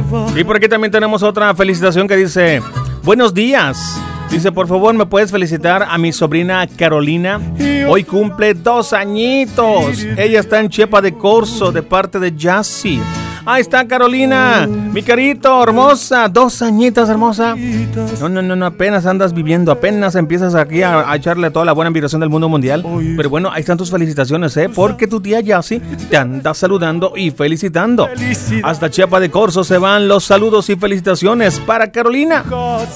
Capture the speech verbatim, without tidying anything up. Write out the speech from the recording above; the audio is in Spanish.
Y por aquí también tenemos otra felicitación que dice: buenos días. Dice, por favor, ¿me puedes felicitar a mi sobrina Carolina? Hoy cumple dos añitos. Ella está en Chepa de Corzo, de parte de Jassy. Ahí está Carolina, mi carito, hermosa, dos añitas, hermosa. No, no, no, no, apenas andas viviendo, apenas empiezas aquí a, a echarle toda la buena vibración del mundo mundial. Pero bueno, ahí están tus felicitaciones, ¿eh? Porque tu tía Jassy te anda saludando y felicitando. Hasta Chepa de Corzo se van los saludos y felicitaciones para Carolina.